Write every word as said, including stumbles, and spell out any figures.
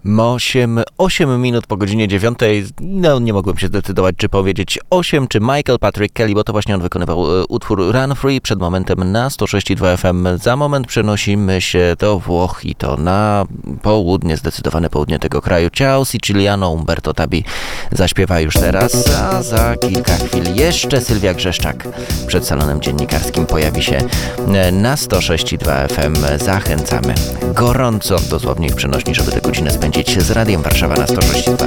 osiem, osiem minut po godzinie dziewiątej. No, nie mogłem się zdecydować, czy powiedzieć osiem, czy Michael Patrick Kelly, bo to właśnie on wykonywał e, utwór Run Free przed momentem na sto sześć i dwa F M. Za moment przenosimy się do Włoch i to na południe, zdecydowane południe tego kraju. Ciao Siciliano, Umberto Tabi zaśpiewa już teraz, a za kilka chwil jeszcze Sylwia Grzeszczak przed salonem dziennikarskim pojawi się na sto sześć i dwa F M. Zachęcamy gorąco, dosłownie ich przenośni, żeby tę godzinę spędzić z Radiem Warszawa na sto sześć i dwa.